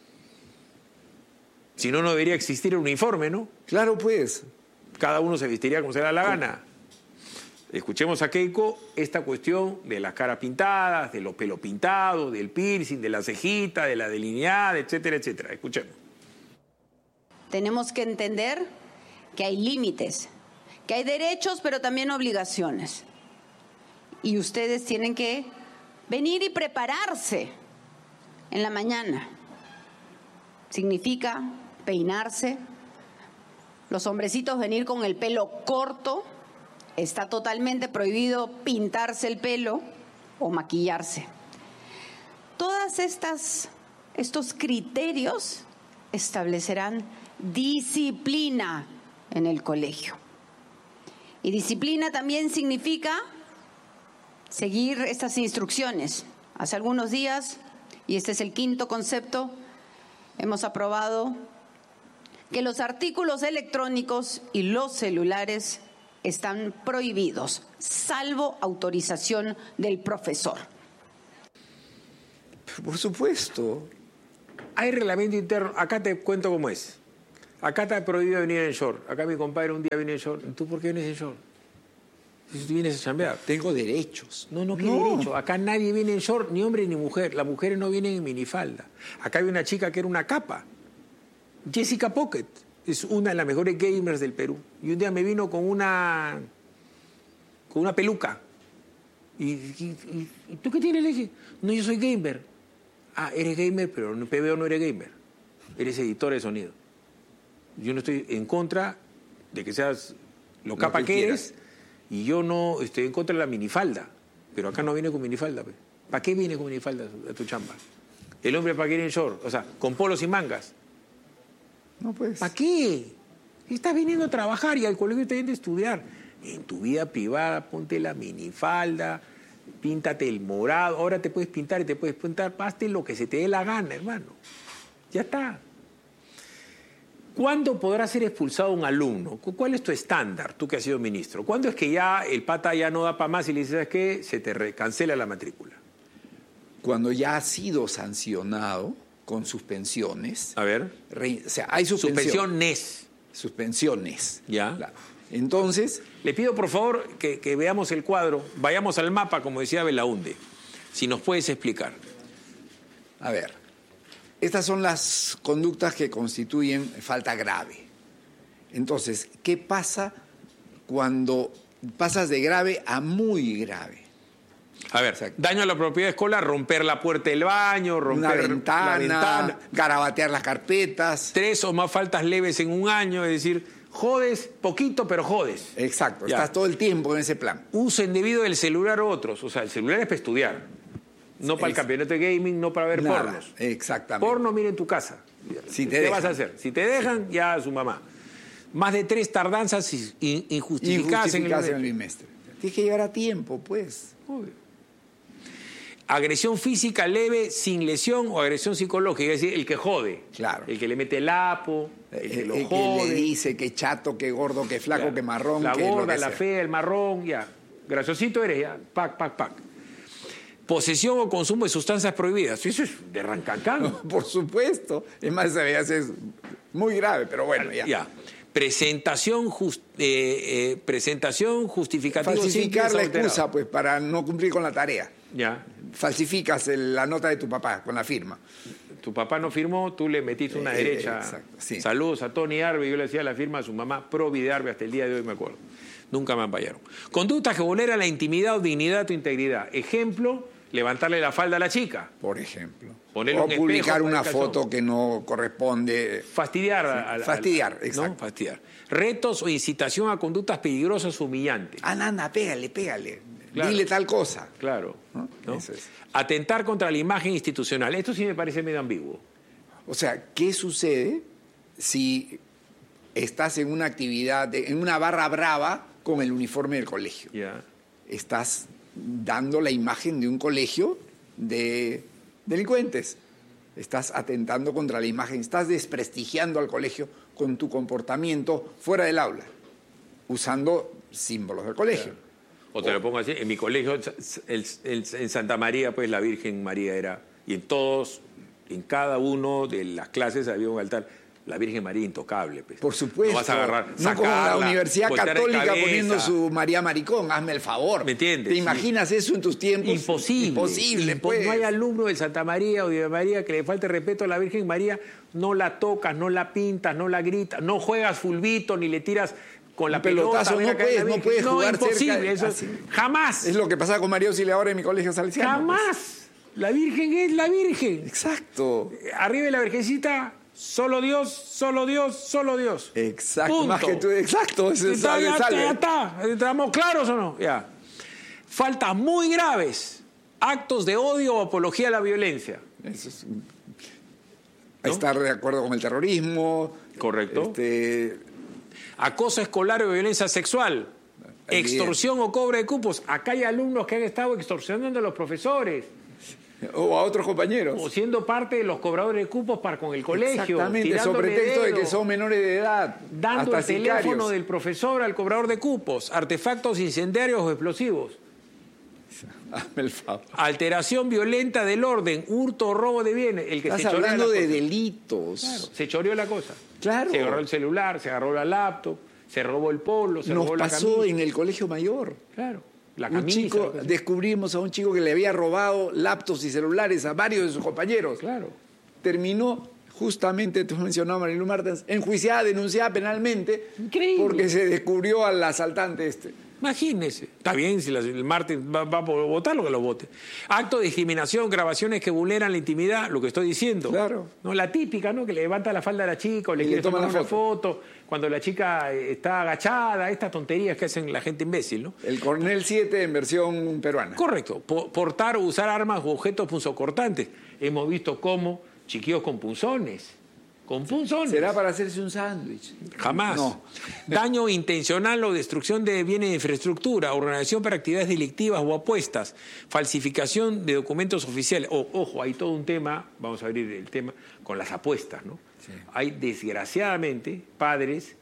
Si no, no debería existir el uniforme, ¿no? Claro, pues. Cada uno se vestiría como se le da la gana. Escuchemos a Keiko esta cuestión de las caras pintadas, de los pelos pintados, del piercing, de la cejita, de la delineada, etcétera, etcétera. Escuchemos. Tenemos que entender que hay límites, que hay derechos, pero también obligaciones. Y ustedes tienen que venir y prepararse en la mañana. Significa peinarse, los hombrecitos venir con el pelo corto. Está totalmente prohibido pintarse el pelo o maquillarse. Todas estos criterios establecerán disciplina en el colegio. Y disciplina también significa seguir estas instrucciones. Hace algunos días, y este es el 5º concepto, hemos aprobado que los artículos electrónicos y los celulares están prohibidos, salvo autorización del profesor. Por supuesto. hay reglamento interno. Acá te cuento cómo es. Acá está prohibido venir en short. Acá mi compadre un día viene en short. ¿Tú por qué vienes en short? Si tú vienes a chambear. Tengo derechos. No, ¿qué derecho? Acá nadie viene en short, ni hombre ni mujer. Las mujeres no vienen en minifalda. Acá hay una chica que era una capa. Jessica Pocket. Es una de las mejores gamers del Perú. Y un día me vino con una peluca. ¿Y tú qué tienes? Le dije, no, yo soy gamer. Ah, eres gamer, pero en PBO no eres gamer. Eres editor de sonido. Yo no estoy en contra de que seas lo capa que eres. Y yo no estoy en contra de la minifalda. Pero acá no viene con minifalda. ¿Para qué viene con minifalda a tu chamba? El hombre para qué viene en short. O sea, con polos y mangas. No, pues. ¿Para qué? Estás viniendo a trabajar y al colegio estás yendo a estudiar. En tu vida privada, ponte la minifalda, píntate el morado. Ahora te puedes pintar y te puedes pintar. Hazte lo que se te dé la gana, hermano. Ya está. ¿Cuándo podrá ser expulsado un alumno? ¿Cuál es tu estándar, tú que has sido ministro? ¿Cuándo es que ya el pata ya no da para más y le dices, ¿sabes qué? Se te cancela la matrícula. Cuando ya ha sido sancionado con suspensiones. A ver. O sea, hay suspensiones. Suspensiones. Ya. Claro. Entonces. Le pido, por favor, que veamos el cuadro. Vayamos al mapa, como decía Belaunde. Si nos puedes explicar. A ver. Estas son las conductas que constituyen falta grave. Entonces, ¿qué pasa cuando pasas de grave a muy grave? A ver, daño a la propiedad escolar, romper la puerta del baño, romper la ventana, garabatear las carpetas. 3 o más faltas leves en un año, es decir, jodes poquito, pero jodes. Exacto, estás todo el tiempo en ese plan. Uso indebido del celular o otros. O sea, el celular es para estudiar, no para el campeonato de gaming, no para ver pornos. Exactamente. Porno, mira en tu casa. ¿Qué vas a hacer? Si te dejan, ya a su mamá. Más de 3 tardanzas injustificadas en el bimestre. Tienes que llegar a tiempo, pues. Obvio. Agresión física leve sin lesión o agresión psicológica, es decir, el que jode. Claro. El que le mete el apo, el que lo jode. Que le dice que chato, que gordo, que flaco, claro, que marrón. La que gorda, lo que la sea. fea, el marrón, ya. Graciosito eres, ya. Pac. Posesión o consumo de sustancias prohibidas. Eso es de rancacán. Por supuesto. Es más, es muy grave, pero bueno, ya. Presentación justificativa. Falsificar la excusa, pues, para no cumplir con la tarea. Ya. Falsificas la nota de tu papá con la firma. Tu papá no firmó, tú le metiste una derecha. Exacto, sí. Saludos a Tony Arbe, yo le hacía la firma a su mamá, Provi de Arbe, hasta el día de hoy me acuerdo. Nunca me ampallaron. Conductas que vulneran la intimidad o dignidad de tu integridad. Ejemplo, levantarle la falda a la chica. Por ejemplo. Ponerle o publicar una foto que no corresponde. Fastidiar. Fastidiar, exacto. ¿No? Fastidiar. Retos o incitación a conductas peligrosas o humillantes. Anda, pégale. Claro. Dile tal cosa. Claro. ¿No? Eso es. Atentar contra la imagen institucional. Esto sí me parece medio ambiguo. O sea, ¿qué sucede si estás en una actividad, en una barra brava con el uniforme del colegio? Ya. Estás dando la imagen de un colegio de delincuentes. Estás atentando contra la imagen, estás desprestigiando al colegio con tu comportamiento fuera del aula, usando símbolos del colegio. Claro. O te lo pongo así, en mi colegio, en Santa María, pues la Virgen María era, y en cada uno de las clases había un altar, la Virgen María intocable. Pues. Por supuesto. No vas a agarrar, no como la Universidad Católica poniendo su María Maricón, hazme el favor. ¿Me entiendes? ¿Te imaginas eso en tus tiempos? Imposible, pues. No hay alumno de Santa María o de María que le falte respeto a la Virgen María, no la tocas, no la pintas, no la gritas, no juegas fulbito, ni le tiras con la pelotazo, pelota. No puedes jugar imposible, cerca. Eso jamás. Es lo que pasaba con María Auxiliadora en mi colegio salesiano. Jamás. Pues. La Virgen es la Virgen. Exacto. Arriba de la Virgencita, solo Dios, solo Dios, solo Dios. Exacto. Punto. Más que tú, exacto. Ya está. ¿Estamos claros o no? Ya. Faltas muy graves. Actos de odio o apología a la violencia. Eso es, ¿no? Estar de acuerdo con el terrorismo. Correcto. Acoso escolar o violencia sexual. Extorsión o cobro de cupos. Acá hay alumnos que han estado extorsionando a los profesores. O a otros compañeros. O siendo parte de los cobradores de cupos con el colegio. Exactamente, sobre pretexto de que son menores de edad. Dando hasta el teléfono sicarios del profesor al cobrador de cupos. Artefactos incendiarios o explosivos. Hazme el favor. Alteración violenta del orden, hurto o robo de bienes. El que Estás se chorea hablando la de cosa. delitos. Claro, se choreó la cosa. Claro. Se agarró el celular, se agarró la laptop, se robó el polo, se Nos robó la pasó camisa. en el colegio mayor. Claro, la Un camisa. chico, lo que sea. descubrimos a un chico que le había robado laptops y celulares a varios de sus compañeros. Claro. Terminó, justamente, tú mencionabas, Marilu Martens, enjuiciada, denunciada penalmente. Increíble. Porque se descubrió al asaltante este. Imagínese. Está bien si el martes va a votar lo que lo vote. Acto de discriminación, grabaciones que vulneran la intimidad, lo que estoy diciendo. Claro. No, la típica, ¿no? Que le levanta la falda a la chica o le Y quiere le toma tomar la una foto cuando la chica está agachada, estas tonterías que hacen la gente imbécil, ¿no? El Cornell 7 en versión peruana. Correcto. Portar o usar armas u objetos punzocortantes. Hemos visto cómo chiquillos con punzones. Con punzones. ¿Será para hacerse un sándwich? Jamás. No. Daño intencional o destrucción de bienes de infraestructura, organización para actividades delictivas o apuestas, falsificación de documentos oficiales. Ojo, hay todo un tema, vamos a abrir el tema, con las apuestas, ¿no? Sí. Hay, desgraciadamente, padres,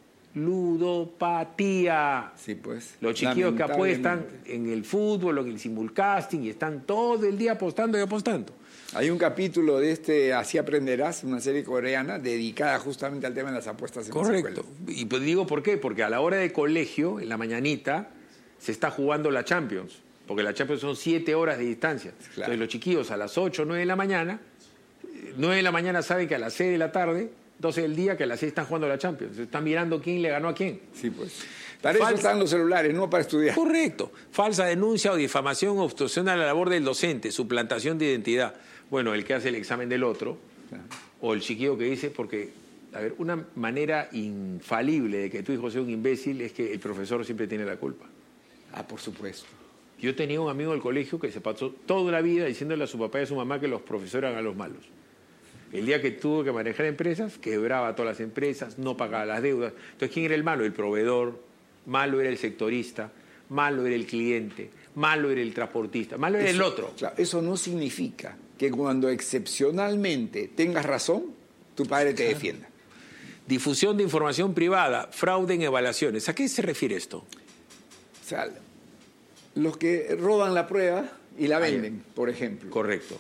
ludopatía. Sí, pues. Los chiquillos que apuestan Lamentablemente. en el fútbol o en el simulcasting y están todo el día apostando y apostando. Hay un capítulo de Así aprenderás, una serie coreana dedicada justamente al tema de las apuestas en las Correcto. escuelas. Y pues digo por qué, porque a la hora de colegio, en la mañanita, se está jugando la Champions, porque la Champions son 7 horas de distancia. Claro. Entonces los chiquillos a las 8 o 9 de la mañana, 9 de la mañana saben que a las 6 de la tarde, 12 del día, que a las 6 están jugando la Champions. Entonces, están mirando quién le ganó a quién. Sí, pues. Para eso Falsa. están los celulares, no para estudiar. Correcto. Falsa denuncia o difamación o obstrucción a la labor del docente, suplantación de identidad. Bueno, el que hace el examen del otro, o el chiquillo que dice, porque, a ver, una manera infalible de que tu hijo sea un imbécil es que el profesor siempre tiene la culpa. Ah, por supuesto. Yo tenía un amigo del colegio que se pasó toda la vida diciéndole a su papá y a su mamá que los profesores eran los malos. El día que tuvo que manejar empresas, quebraba todas las empresas, no pagaba las deudas. Entonces, ¿quién era el malo? El proveedor, malo era el sectorista, malo era el cliente, malo era el transportista, malo era el otro. Claro, eso no significa que cuando excepcionalmente tengas razón, tu padre te defienda. Difusión de información privada, fraude en evaluaciones. ¿A qué se refiere esto? O sea, los que roban la prueba y la venden, por ejemplo. Correcto.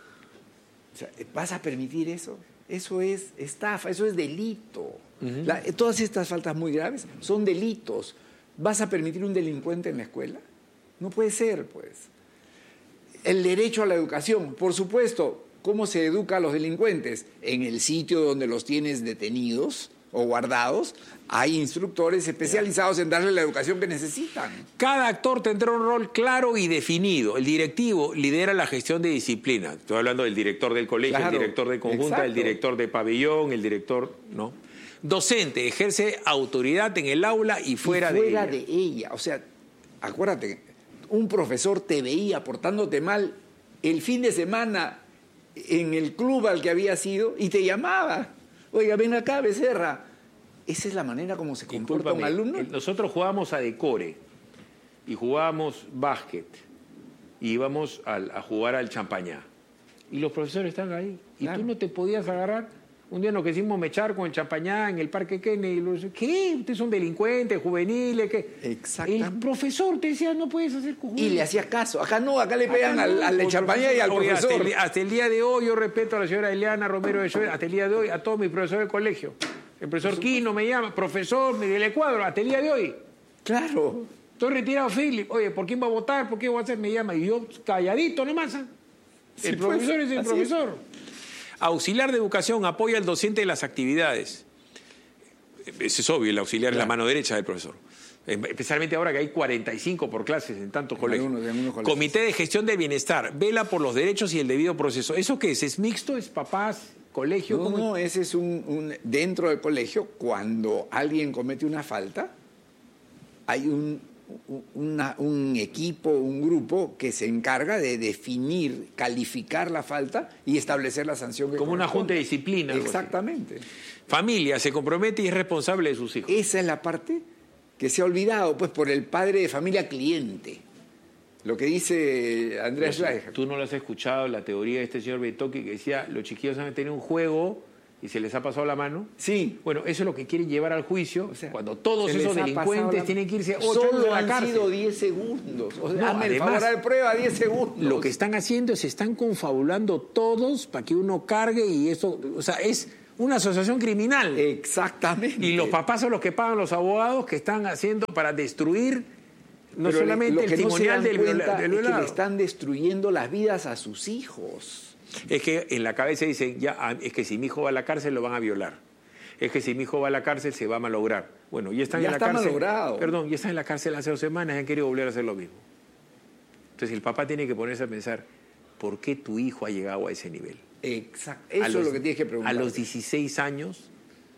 O sea, ¿vas a permitir eso? Eso es estafa, eso es delito. Todas estas faltas muy graves son delitos. ¿Vas a permitir un delincuente en la escuela? No puede ser, pues. El derecho a la educación, por supuesto. ¿Cómo se educa a los delincuentes? En el sitio donde los tienes detenidos o guardados, hay instructores especializados en darle la educación que necesitan. Cada actor tendrá un rol claro y definido. El directivo lidera la gestión de disciplina. Estoy hablando del director del colegio, Claro, el director de conjunta, exacto. el director de pabellón, el director, ¿no? Docente, ejerce autoridad en el aula y fuera de ella. de ella. O sea, acuérdate, un profesor te veía portándote mal el fin de semana en el club al que había sido y te llamaba. Oiga, ven acá, Becerra. ¿Esa es la manera como se comporta un alumno? Nosotros jugábamos a decore y jugábamos básquet y íbamos a jugar al champañá. Y los profesores están ahí. Y Claro. tú no te podías agarrar. Un día nos quisimos mechar con el champañá en el Parque Kennedy. Y los, ¿qué? Ustedes son delincuentes, juveniles. ¿Qué? Exactamente. El profesor te decía, no puedes hacer cojudo. Y le hacías caso. Acá no, acá le pegan al de champañá y al Oye, profesor. Hasta el día de hoy yo respeto a la señora Eliana Romero de Schoer, hasta el día de hoy a todos mis profesores del colegio. El profesor Quino me llama, profesor del Ecuador, hasta el día de hoy. Claro. Estoy retirado, Philip. Oye, ¿por quién va a votar? ¿Por qué voy a hacer? Me llama. Y yo calladito nomás. ¿Ah? Sí, El pues, profesor es el así profesor. Auxiliar de educación apoya al docente en las actividades. Eso es obvio, el auxiliar es la mano derecha del profesor. Especialmente ahora que hay 45 por clases en tantos colegios. algunos colegios. Comité de gestión del bienestar, vela por los derechos y el debido proceso. ¿Eso qué es? ¿Es mixto? ¿Es papás, colegio? No, ¿Cómo es? no, ese es dentro del colegio, cuando alguien comete una falta, hay un equipo, un grupo que se encarga de definir, calificar la falta y establecer la sanción que Como una corresponde. junta de disciplina. algo así. Exactamente. Familia, se compromete y es responsable de sus hijos. Esa es la parte que se ha olvidado, pues, por el padre de familia cliente. Lo que dice Andreas Schleicher. Tú no lo has escuchado, la teoría de este señor Betoki que decía, los chiquillos van a tener un juego y se les ha pasado la mano. Sí. Bueno, eso es lo que quieren llevar al juicio, O sea, cuando todos se esos les ha delincuentes tienen que irse 8 años Solo a la cárcel. han sido 10 segundos. O sea, No, hazme el además, favor de prueba, 10 segundos. Lo que están haciendo es, se están confabulando todos para que uno cargue y eso, o sea, es una asociación criminal. Exactamente. Y los papás son los que pagan los abogados que están haciendo para destruir no Pero solamente lo el que no se testimonial dan del cuenta es que violado. le están destruyendo las vidas a sus hijos. Es que en la cabeza dicen, ya, es que si mi hijo va a la cárcel lo van a violar. Es que si mi hijo va a la cárcel se va a malograr. Bueno, ya están Ya en la está cárcel. malogrado. Perdón, ya están en la cárcel hace 2 semanas y han querido volver a hacer lo mismo. Entonces el papá tiene que ponerse a pensar, ¿por qué tu hijo ha llegado a ese nivel? Exacto. Eso es lo que tienes que preguntar. A los 16 años,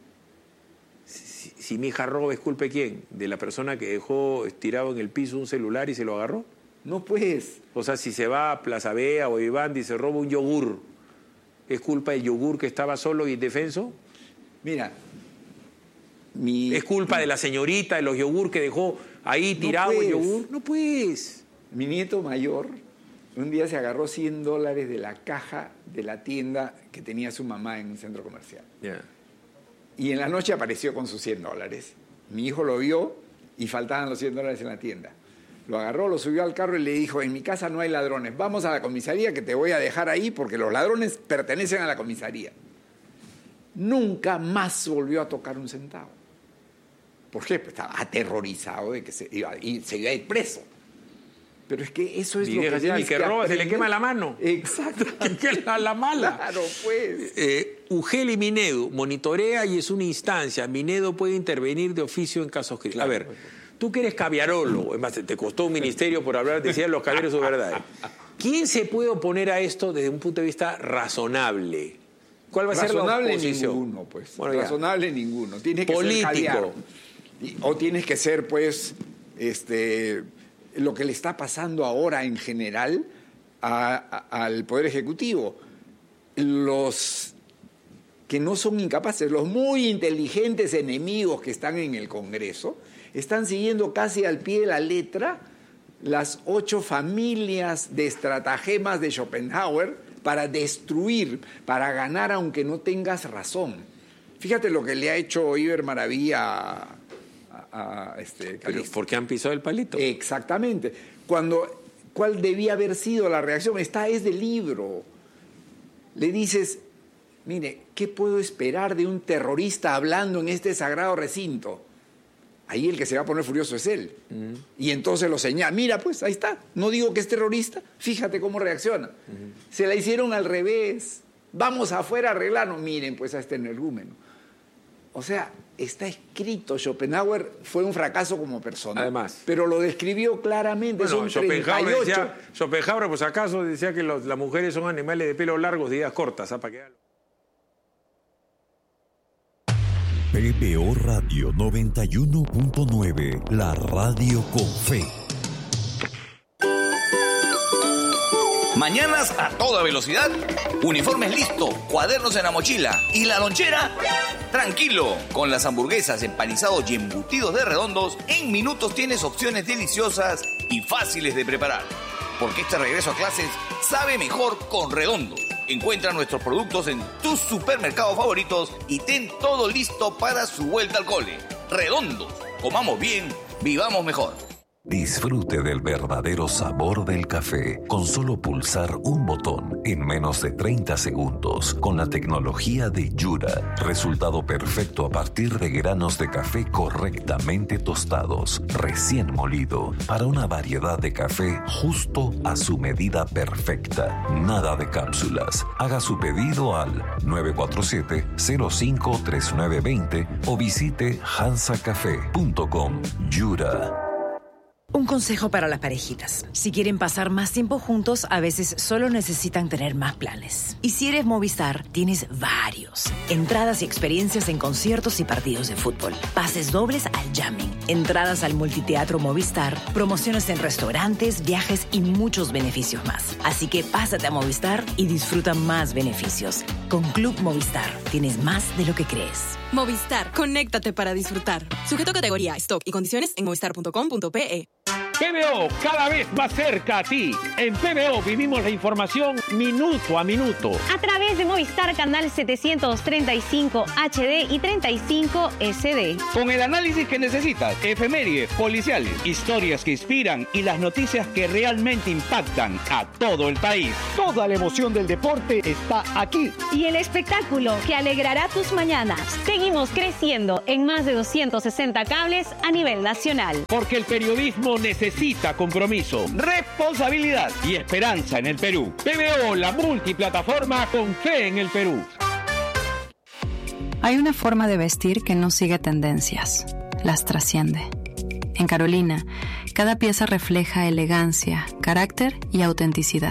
si mi hija roba, ¿es culpa de quién? ¿De la persona que dejó tirado en el piso un celular y se lo agarró? No, pues. O sea, si se va a Plaza Vea o Vivendi y se roba un yogur, ¿es culpa del yogur que estaba solo y indefenso? Mira, ¿Es culpa de la señorita de los yogur que dejó ahí tirado el yogur? No, pues. Mi nieto mayor un día se agarró $100 de la caja de la tienda que tenía su mamá en un centro comercial. Yeah. Y en la noche apareció con sus $100. Mi hijo lo vio y faltaban los $100 en la tienda. Lo agarró, lo subió al carro y le dijo, en mi casa no hay ladrones, vamos a la comisaría que te voy a dejar ahí porque los ladrones pertenecen a la comisaría. Nunca más volvió a tocar un centavo. ¿Por qué? Pues estaba aterrorizado de que se iba a ir preso. Pero es que eso es lo que tienes que roba, se le quema la mano. Exacto. Que la mala. Claro, pues. UGEL y Minedu monitorea y es una instancia. Minedu puede intervenir de oficio en casos críticos. Claro. A ver, tú que eres caviarólogo, es más, te costó un ministerio por hablar, decían los caviares su verdad. ¿Quién se puede oponer a esto desde un punto de vista razonable? ¿Cuál va a ser la oposición? Razonable ninguno, pues. Bueno, razonable ninguno. Tienes que político. ser caviar. O tienes que ser, pues, lo que le está pasando ahora en general al Poder Ejecutivo. Los que no son incapaces, los muy inteligentes enemigos que están en el Congreso, están siguiendo casi al pie de la letra las 8 familias de estratagemas de Schopenhauer para destruir, para ganar aunque no tengas razón. Fíjate lo que le ha hecho Iber Maravilla a Pero ¿por qué han pisado el palito? Exactamente. ¿Cuál debía haber sido la reacción? Es del libro. Le dices, mire, ¿qué puedo esperar de un terrorista hablando en este sagrado recinto? Ahí el que se va a poner furioso es él. Y entonces lo señala. Mira, pues, ahí está. No digo que es terrorista. Fíjate cómo reacciona. Se la hicieron al revés. Vamos afuera a arreglarnos. Miren, pues, a este energúmeno. O sea, está escrito. Schopenhauer fue un fracaso como persona. Además. Pero lo describió claramente. Bueno, son 38. Schopenhauer, pues acaso decía que las mujeres son animales de pelo largos, de ideas cortas. ¿Para qué? PBO Radio 91.9, la radio con fe. Mañanas a toda velocidad, uniformes listo, cuadernos en la mochila y la lonchera. Tranquilo, con las hamburguesas, empanizados y embutidos de Redondos, en minutos tienes opciones deliciosas y fáciles de preparar. Porque este regreso a clases sabe mejor con Redondos. Encuentra nuestros productos en tus supermercados favoritos y ten todo listo para su vuelta al cole. Redondos, comamos bien, vivamos mejor. Disfrute del verdadero sabor del café con solo pulsar un botón en menos de 30 segundos con la tecnología de Yura. Resultado perfecto a partir de granos de café correctamente tostados, recién molido, para una variedad de café justo a su medida perfecta. Nada de cápsulas. Haga su pedido al 947-053920 o visite hansacafé.com. Yura. Un consejo para las parejitas. Si quieren pasar más tiempo juntos, a veces solo necesitan tener más planes. Y si eres Movistar, tienes varios. Entradas y experiencias en conciertos y partidos de fútbol. Pases dobles al jamming. Entradas al multiteatro Movistar. Promociones en restaurantes, viajes y muchos beneficios más. Así que pásate a Movistar y disfruta más beneficios. Con Club Movistar, tienes más de lo que crees. Movistar, conéctate para disfrutar. Sujeto a categoría, stock y condiciones en movistar.com.pe. PBO, cada vez más cerca a ti. En PBO vivimos la información minuto a minuto. A través de Movistar Canal 735 HD y 35 SD. Con el análisis que necesitas, efemérides, policiales, historias que inspiran y las noticias que realmente impactan a todo el país. Toda la emoción del deporte está aquí. Y el espectáculo que alegrará tus mañanas. Seguimos creciendo en más de 260 cables a nivel nacional. Porque el periodismo necesita compromiso, responsabilidad y esperanza en el Perú. PBO, la multiplataforma con fe en el Perú. Hay una forma de vestir que no sigue tendencias, las trasciende. En Carolina, cada pieza refleja elegancia, carácter y autenticidad.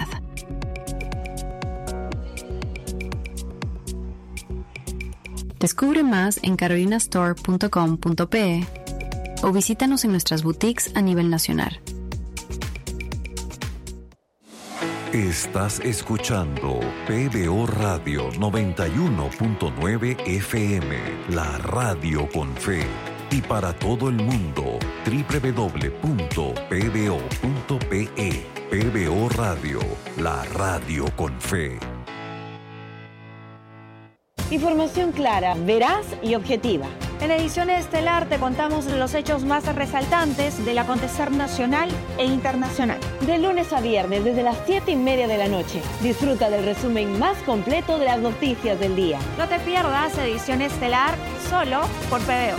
Descubre más en carolinastore.com.pe o visítanos en nuestras boutiques a nivel nacional. Estás escuchando PBO Radio 91.9 FM, la radio con fe. Y para todo el mundo, www.pbo.pe. PBO Radio, la radio con fe. Información clara, veraz y objetiva. En edición estelar te contamos los hechos más resaltantes del acontecer nacional e internacional. De lunes a viernes, desde las 7:30 de la noche. Disfruta del resumen más completo de las noticias del día. No te pierdas edición estelar solo por PBO.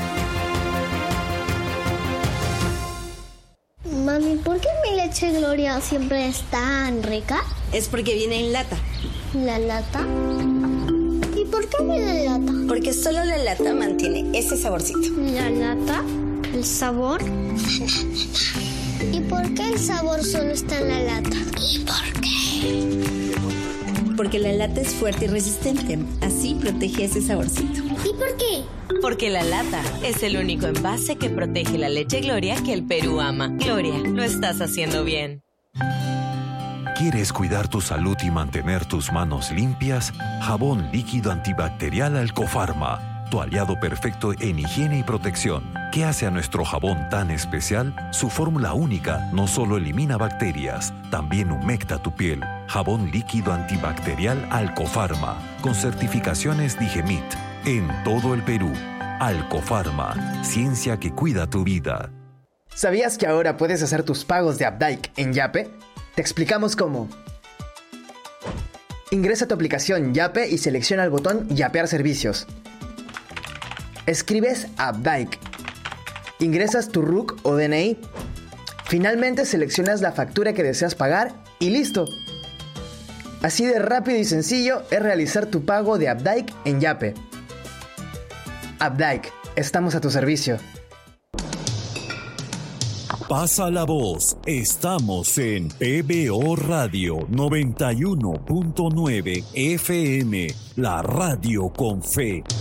Mami, ¿por qué mi leche Gloria siempre es tan rica? Es porque viene en lata. ¿La lata? ¿Y por qué viene en lata? Porque solo la lata mantiene ese saborcito. ¿La lata? ¿El sabor? ¿Y por qué el sabor solo está en la lata? ¿Y por qué? Porque la lata es fuerte y resistente. Así protege ese saborcito. ¿Y por qué? Porque la lata es el único envase que protege la leche Gloria que el Perú ama. Gloria, lo estás haciendo bien. ¿Quieres cuidar tu salud y mantener tus manos limpias? Jabón líquido antibacterial Alcofarma, tu aliado perfecto en higiene y protección. ¿Qué hace a nuestro jabón tan especial? Su fórmula única no solo elimina bacterias, también humecta tu piel. Jabón líquido antibacterial Alcofarma, con certificaciones Digemit. En todo el Perú, Alcofarma, ciencia que cuida tu vida. ¿Sabías que ahora puedes hacer tus pagos de Updike en Yape? Te explicamos cómo. Ingresa a tu aplicación Yape y selecciona el botón Yapear servicios. Escribes Updike. Ingresas tu RUC o DNI. Finalmente seleccionas la factura que deseas pagar y ¡listo! Así de rápido y sencillo es realizar tu pago de Updike en Yape. Updike, estamos a tu servicio. Pasa la voz, estamos en PBO Radio 91.9 FM, la radio con fe.